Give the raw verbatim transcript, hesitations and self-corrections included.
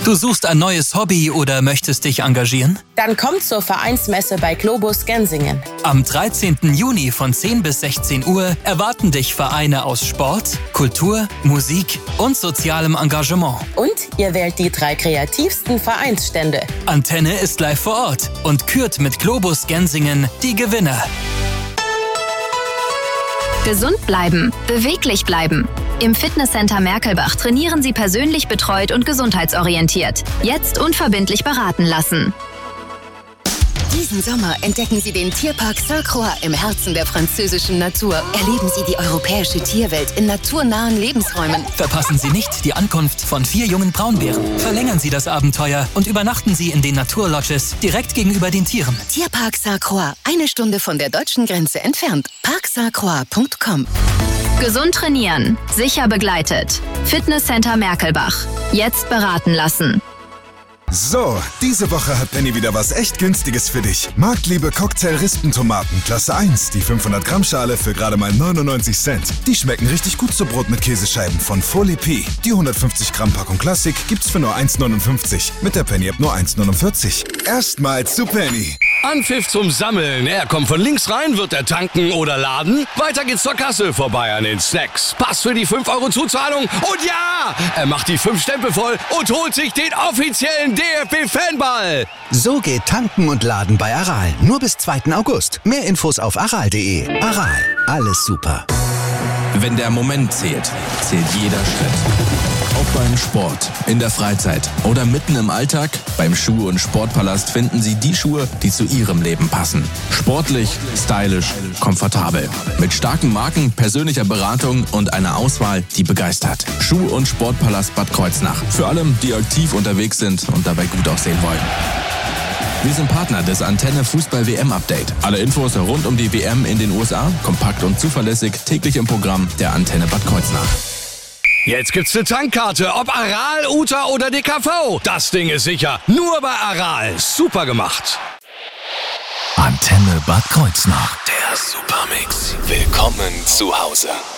Du suchst ein neues Hobby oder möchtest dich engagieren? Dann komm zur Vereinsmesse bei Globus Gensingen. Am dreizehnten Juni von zehn bis sechzehn Uhr erwarten dich Vereine aus Sport, Kultur, Musik und sozialem Engagement. Und ihr wählt die drei kreativsten Vereinsstände. Antenne ist live vor Ort und kürt mit Globus Gensingen die Gewinner. Gesund bleiben, beweglich bleiben. Im Fitnesscenter Merkelbach trainieren Sie persönlich betreut und gesundheitsorientiert. Jetzt unverbindlich beraten lassen. Diesen Sommer entdecken Sie den Tierpark Sainte-Croix im Herzen der französischen Natur. Erleben Sie die europäische Tierwelt in naturnahen Lebensräumen. Verpassen Sie nicht die Ankunft von vier jungen Braunbären. Verlängern Sie das Abenteuer und übernachten Sie in den Naturlodges direkt gegenüber den Tieren. Tierpark Sainte-Croix, eine Stunde von der deutschen Grenze entfernt. park sainte croix punkt com. Gesund trainieren, sicher begleitet. Fitnesscenter Merkelbach. Jetzt beraten lassen. So, diese Woche hat Penny wieder was echt Günstiges für dich. Marktliebe Cocktail-Rispentomaten, Klasse eins, die fünfhundert Gramm Schale für gerade mal neunundneunzig Cent. Die schmecken richtig gut zu Brot mit Käsescheiben von Folie P. Die hundertfünfzig Gramm Packung Klassik gibt's für nur eins neunundfünfzig. Mit der Penny-App nur eins neunundvierzig. Erstmals zu Penny. Anpfiff zum Sammeln. Er kommt von links rein, wird er tanken oder laden. Weiter geht's zur Kasse, vorbei an den Snacks. Pass für die fünf Euro Zuzahlung. Und ja, er macht die fünf Stempel voll und holt sich den offiziellen D F B-Fanball. So geht Tanken und Laden bei Aral. Nur bis zweiten August. Mehr Infos auf aral punkt de. Aral. Alles super. Wenn der Moment zählt, zählt jeder Schritt. Ob beim Sport, in der Freizeit oder mitten im Alltag, beim Schuh- und Sportpalast finden Sie die Schuhe, die zu Ihrem Leben passen. Sportlich, stylisch, komfortabel. Mit starken Marken, persönlicher Beratung und einer Auswahl, die begeistert. Schuh- und Sportpalast Bad Kreuznach. Für alle, die aktiv unterwegs sind und dabei gut aussehen wollen. Wir sind Partner des Antenne Fußball-W M-Update. Alle Infos rund um die W M in den U S A, kompakt und zuverlässig, täglich im Programm der Antenne Bad Kreuznach. Jetzt gibt's eine Tankkarte, ob Aral, Uta oder D K V. Das Ding ist sicher. Nur bei Aral. Super gemacht. Antenne Bad Kreuznach. Der Supermix. Willkommen zu Hause.